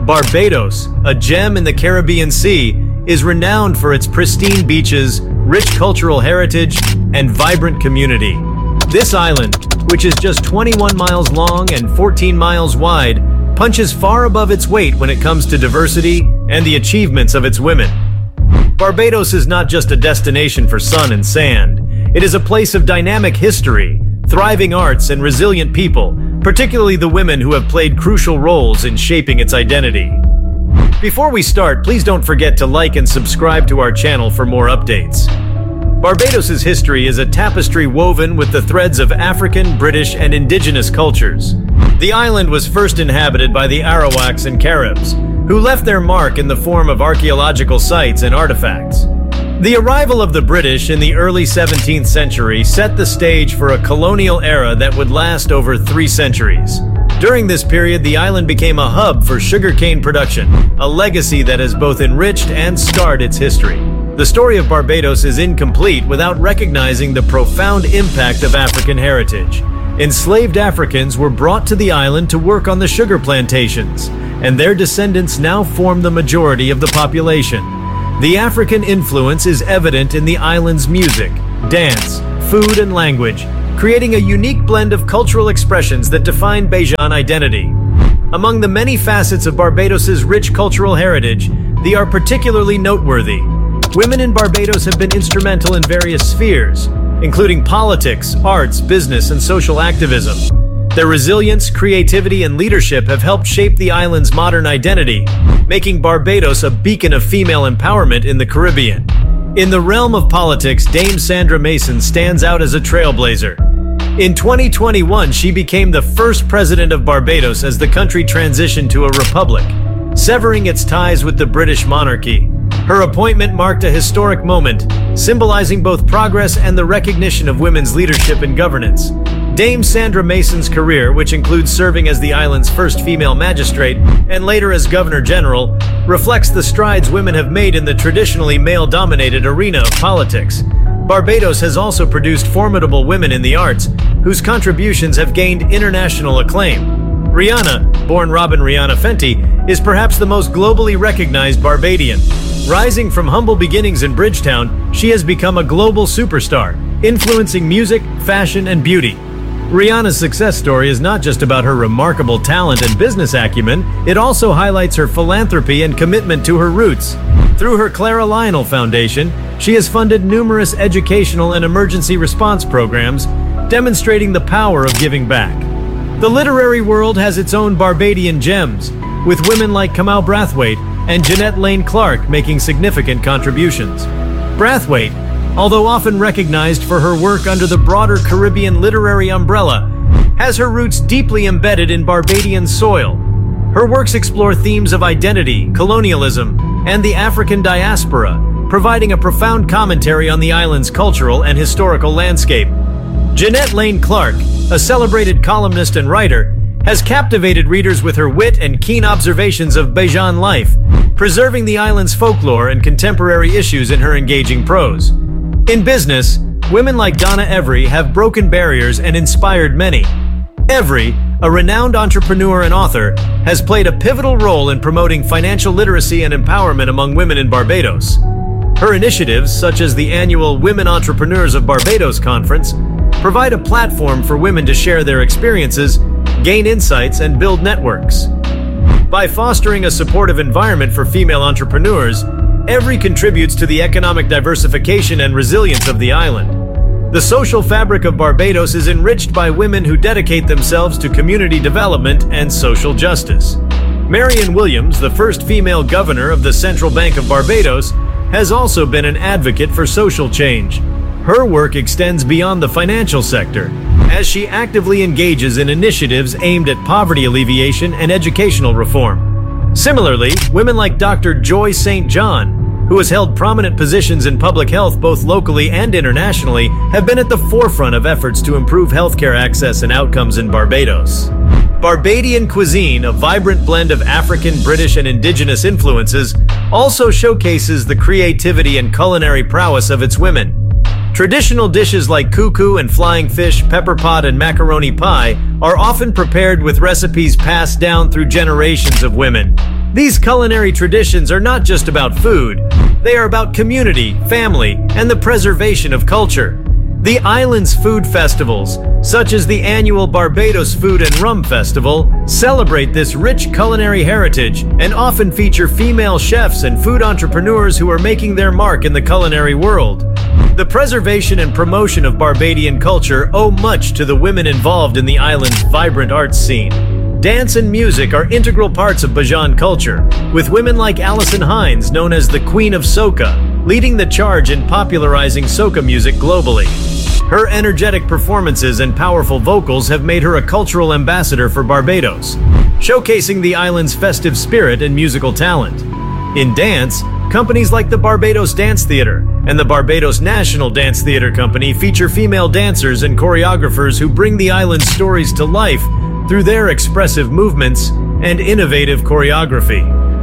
Barbados, a gem in the Caribbean Sea, is renowned for its pristine beaches, rich cultural heritage, and vibrant community. This island, which is just 21 miles long and 14 miles wide, punches far above its weight when it comes to diversity and the achievements of its women. Barbados is not just a destination for sun and sand. It is a place of dynamic history, thriving arts, and resilient people, particularly the women who have played crucial roles in shaping its identity. Before we start, please don't forget to like and subscribe to our channel for more updates. Barbados's history is a tapestry woven with the threads of African, British, and indigenous cultures. The island was first inhabited by the Arawaks and Caribs, who left their mark in the form of archaeological sites and artifacts. The arrival of the British in the early 17th century set the stage for a colonial era that would last over 3 centuries. During this period, the island became a hub for sugarcane production, a legacy that has both enriched and scarred its history. The story of Barbados is incomplete without recognizing the profound impact of African heritage. Enslaved Africans were brought to the island to work on the sugar plantations, and their descendants now form the majority of the population. The African influence is evident in the island's music, dance, food, and language, creating a unique blend of cultural expressions that define Bajan identity. Among the many facets of Barbados's rich cultural heritage, they are particularly noteworthy. Women in Barbados have been instrumental in various spheres, including politics, arts, business, and social activism. Their resilience, creativity, and leadership have helped shape the island's modern identity, making Barbados a beacon of female empowerment in the Caribbean. In the realm of politics, Dame Sandra Mason stands out as a trailblazer. In 2021, she became the first president of Barbados as the country transitioned to a republic, severing its ties with the British monarchy. Her appointment marked a historic moment, symbolizing both progress and the recognition of women's leadership and governance. Dame Sandra Mason's career, which includes serving as the island's first female magistrate and later as Governor General, reflects the strides women have made in the traditionally male-dominated arena of politics. Barbados has also produced formidable women in the arts, whose contributions have gained international acclaim. Rihanna, born Robin Rihanna Fenty, is perhaps the most globally recognized Barbadian. Rising from humble beginnings in Bridgetown, she has become a global superstar, influencing music, fashion, and beauty. Rihanna's success story is not just about her remarkable talent and business acumen, it also highlights her philanthropy and commitment to her roots. Through her Clara Lionel Foundation, she has funded numerous educational and emergency response programs, demonstrating the power of giving back. The literary world has its own Barbadian gems, with women like Kamau Brathwaite and Jeanette Lane Clark making significant contributions. Brathwaite, although often recognized for her work under the broader Caribbean literary umbrella, has her roots deeply embedded in Barbadian soil. Her works explore themes of identity, colonialism, and the African diaspora, providing a profound commentary on the island's cultural and historical landscape. Jeanette Lane Clark, a celebrated columnist and writer, has captivated readers with her wit and keen observations of Bajan life, preserving the island's folklore and contemporary issues in her engaging prose. In business, women like Donna Every have broken barriers and inspired many. Every, a renowned entrepreneur and author, has played a pivotal role in promoting financial literacy and empowerment among women in Barbados. Her initiatives, such as the annual Women Entrepreneurs of Barbados Conference, provide a platform for women to share their experiences, gain insights, and build networks. By fostering a supportive environment for female entrepreneurs, Every contributes to the economic diversification and resilience of the island. The social fabric of Barbados is enriched by women who dedicate themselves to community development and social justice. Marianne Williams, the first female governor of the Central Bank of Barbados, has also been an advocate for social change. Her work extends beyond the financial sector, as she actively engages in initiatives aimed at poverty alleviation and educational reform. Similarly, women like Dr. Joy St. John, who has held prominent positions in public health both locally and internationally, have been at the forefront of efforts to improve healthcare access and outcomes in Barbados. Barbadian cuisine, a vibrant blend of African, British, and indigenous influences, also showcases the creativity and culinary prowess of its women. Traditional dishes like cuckoo and flying fish, pepper pot, and macaroni pie are often prepared with recipes passed down through generations of women. These culinary traditions are not just about food, they are about community, family, and the preservation of culture. The island's food festivals, such as the annual Barbados Food and Rum Festival, celebrate this rich culinary heritage and often feature female chefs and food entrepreneurs who are making their mark in the culinary world. The preservation and promotion of Barbadian culture owe much to the women involved in the island's vibrant arts scene. Dance and music are integral parts of Bajan culture, with women like Alison Hines, known as the Queen of Soca, leading the charge in popularizing soca music globally. Her energetic performances and powerful vocals have made her a cultural ambassador for Barbados, showcasing the island's festive spirit and musical talent. In dance, companies like the Barbados Dance Theatre and the Barbados National Dance Theatre Company feature female dancers and choreographers who bring the island's stories to life through their expressive movements and innovative choreography.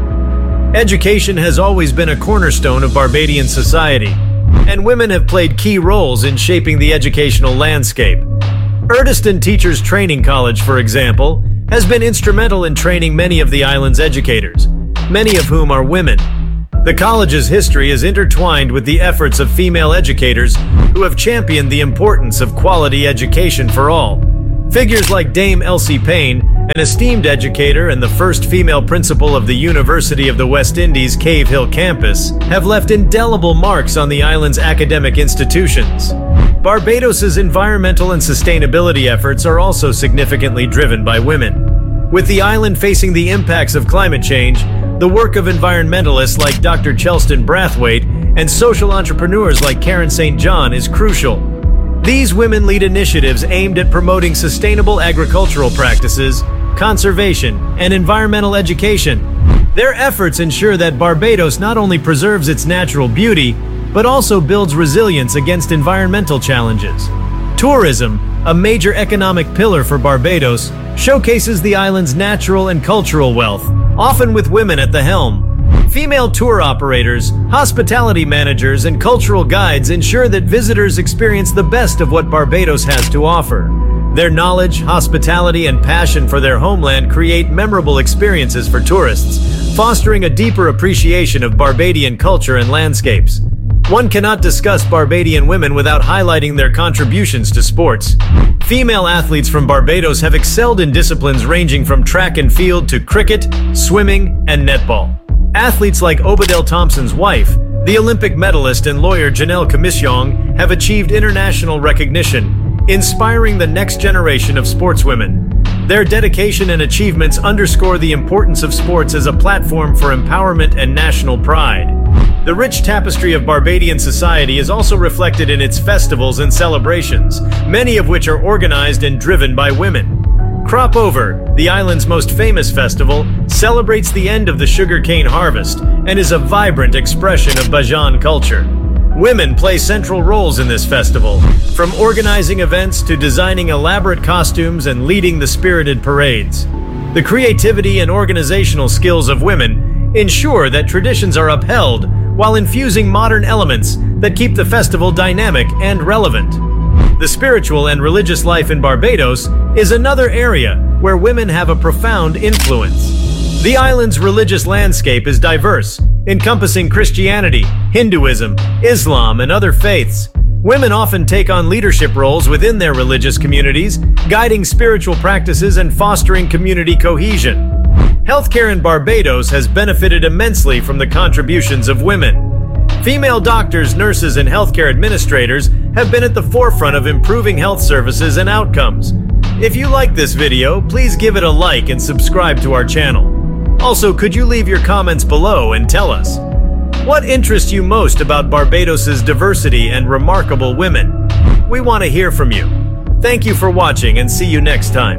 Education has always been a cornerstone of Barbadian society, and women have played key roles in shaping the educational landscape. Urdeston Teachers Training College, for example, has been instrumental in training many of the island's educators, many of whom are women. The college's history is intertwined with the efforts of female educators who have championed the importance of quality education for all. Figures like Dame Elsie Payne, an esteemed educator and the first female principal of the University of the West Indies Cave Hill campus, have left indelible marks on the island's academic institutions. Barbados's environmental and sustainability efforts are also significantly driven by women. With the island facing the impacts of climate change, the work of environmentalists like Dr. Chelston Brathwaite and social entrepreneurs like Karen St. John is crucial. These women lead initiatives aimed at promoting sustainable agricultural practices, conservation, and environmental education. Their efforts ensure that Barbados not only preserves its natural beauty, but also builds resilience against environmental challenges. Tourism, a major economic pillar for Barbados, showcases the island's natural and cultural wealth, often with women at the helm. Female tour operators, hospitality managers, and cultural guides ensure that visitors experience the best of what Barbados has to offer. Their knowledge, hospitality, and passion for their homeland create memorable experiences for tourists, fostering a deeper appreciation of Barbadian culture and landscapes. One cannot discuss Barbadian women without highlighting their contributions to sports. Female athletes from Barbados have excelled in disciplines ranging from track and field to cricket, swimming, and netball. Athletes like Obadell Thompson's wife, the Olympic medalist and lawyer Janelle Kamisyong, have achieved international recognition, inspiring the next generation of sportswomen. Their dedication and achievements underscore the importance of sports as a platform for empowerment and national pride. The rich tapestry of Barbadian society is also reflected in its festivals and celebrations, many of which are organized and driven by women. Crop Over, the island's most famous festival, celebrates the end of the sugarcane harvest and is a vibrant expression of Bajan culture. Women play central roles in this festival, from organizing events to designing elaborate costumes and leading the spirited parades. The creativity and organizational skills of women ensure that traditions are upheld while infusing modern elements that keep the festival dynamic and relevant. The spiritual and religious life in Barbados is another area where women have a profound influence. The island's religious landscape is diverse, encompassing Christianity, Hinduism, Islam, and other faiths. Women often take on leadership roles within their religious communities, guiding spiritual practices and fostering community cohesion. Healthcare in Barbados has benefited immensely from the contributions of women. Female doctors, nurses, and healthcare administrators have been at the forefront of improving health services and outcomes. If you like this video, please give it a like and subscribe to our channel. Also, could you leave your comments below and tell us what interests you most about Barbados's diversity and remarkable women? We want to hear from you. Thank you for watching and see you next time.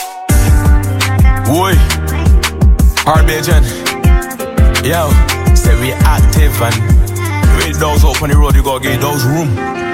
Boy, Barbadian, yo, say we active and with those up on the road, you gotta get those room.